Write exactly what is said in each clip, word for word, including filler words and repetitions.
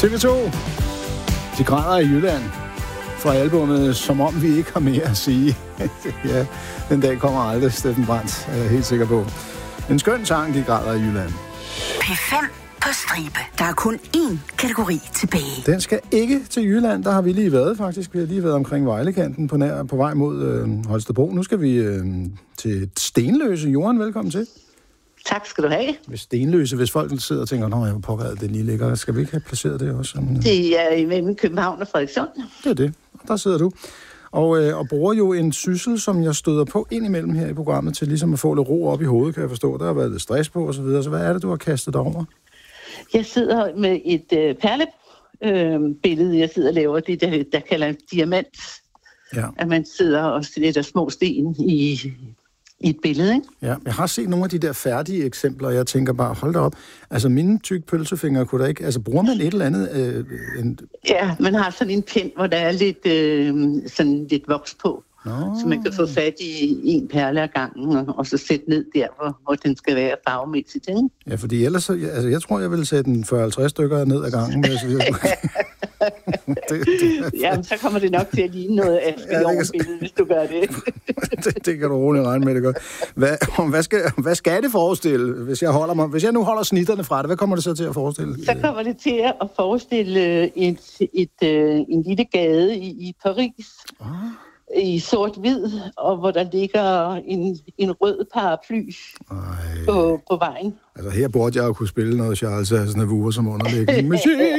T V to. De græder i Jylland fra albummet, som om vi ikke har mere at sige. Ja, den dag kommer aldrig, Steffen Brandt, er jeg helt sikker på. En skøn sang, De græder i Jylland. P fem på stribe. Der er kun én kategori tilbage. Den skal ikke til Jylland. Der har vi lige været, faktisk. Vi har lige været omkring Vejlekanten på, nær, på vej mod øh, Holstebro. Nu skal vi øh, til Stenløse. Jorden, velkommen til. Tak skal du have. Ved Stenløse, hvis folk sidder og tænker, nå, jeg var pågredet, det lige ligger. Skal vi ikke have placeret det også? Sådan? Det er imellem København og Frederikssund. Det er det. Og der sidder du. Og, øh, og bruger jo en syssel, som jeg støder på indimellem her i programmet, til ligesom at få lidt ro op i hovedet, kan jeg forstå. Der har været lidt stress på og så videre. Så hvad er det, du har kastet dig over? Jeg sidder med et øh, perlebillede, øh, jeg sidder og laver. Det, der, der kalder en diamant. Ja. At man sidder og sætter små sten i, i et billede, ikke? Ja, jeg har set nogle af de der færdige eksempler, og jeg tænker bare, hold da op. Altså, mine tykke pølsefingre kunne da ikke... Altså, bruger man et eller andet... Øh, en... Ja, man har sådan en pind, hvor der er lidt, øh, sådan lidt voks på. Nå. Så man kan få fat i en perle ad gangen, og, og så sætte ned der, hvor, hvor den skal være farvemæssigt, ikke? Ja, fordi ellers... Så, altså, jeg tror, jeg vil sætte en fyrre til halvtreds stykker ned ad gangen. Hvis vi... det, det Jamen, så kommer det nok til at ligne noget af ja, billede, hvis du gør det. det. Det kan du roligt regne med, det gør. Hvad, hvad, skal, hvad skal det forestille, hvis jeg, holder mig, hvis jeg nu holder snitterne fra det? Hvad kommer det så til at forestille? Så kommer det til at forestille et, et, et, en lille gade i, i Paris. Ah. I sort-hvid, og hvor der ligger en, en rød paraply på, på vejen. Altså her burde jeg jo kunne spille noget Charles Aznavour som underlægning.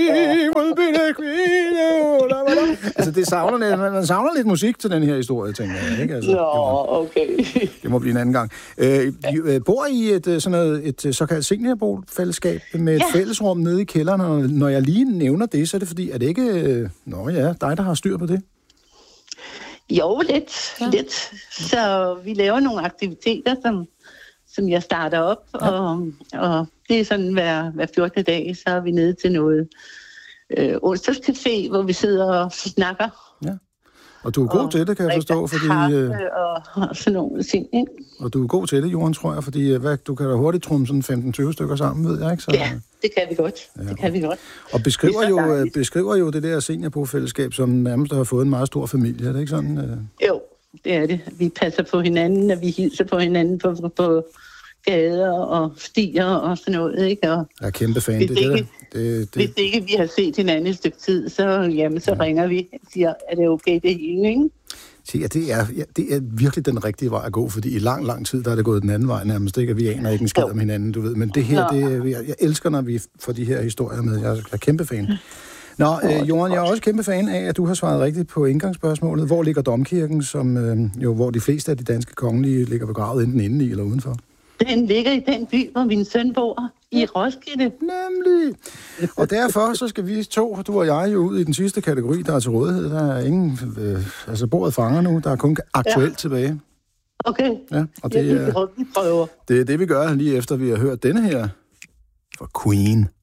Altså det savner, man savner lidt musik til den her historie, tænker jeg. Ikke? Altså, Nå, okay. Det må blive en anden gang. Øh, I bor I et, sådan noget, et såkaldt seniorboligfællesskab med et ja. fællesrum nede i kælderen, og når jeg lige nævner det, så er det fordi, er det ikke... Nå ja, dig, der har styr på det? Jo, lidt, ja. lidt. Så vi laver nogle aktiviteter, som, som jeg starter op, ja. og, og det er sådan hver, hver fjortende dag, så er vi nede til noget øh, onsdagscafé, hvor vi sidder og snakker. Ja. Og du er god og til det, kan jeg forstå, fordi... Kaffe og, og sådan nogle ting, ikke? Og du er god til det, Jorden, tror jeg, fordi hvad, du kan da hurtigt trumme sådan femten til tyve stykker sammen, ved jeg ikke? Så, ja, det kan vi godt. Ja. Det kan vi godt. Og beskriver jo, beskriver jo det der seniorbofællesskab, som nærmest har fået en meget stor familie, er det ikke sådan? Uh... Jo, det er det. Vi passer på hinanden, og vi hilser på hinanden på, på, på gader og stier og sådan noget, ikke? Og jeg er kæmpe fan. Hvis det, ikke, det, det, det... hvis ikke vi har set hinanden et stykke tid, så, jamen, så ja. ringer vi og siger, er det okay, det hele, ikke? Ja, det er, ja, det er virkelig den rigtige vej at gå, fordi i lang, lang tid, der er det gået den anden vej nærmest, ikke? Vi aner ikke en skid om hinanden, du ved. Men det her, det, jeg, jeg elsker, når vi får de her historier med. Jeg er kæmpe fan. Nå, øh, Jorden, jeg er også kæmpe fan af, at du har svaret rigtigt på indgangsspørgsmålet. Hvor ligger Domkirken, som, øh, jo, hvor de fleste af de danske kongelige ligger begravet, enten inde i eller udenfor? Den ligger i den by, hvor min søn bor, i Roskilde. Nemlig. Og derfor så skal vi to, du og jeg, jo ud i den sidste kategori, der er til rådighed. Der er ingen, øh, altså bordet fanger nu, der er kun aktuelt ja. tilbage. Okay. Ja, og det, ja, det, er, det er det, vi gør lige efter, vi har hørt denne her fra Queen.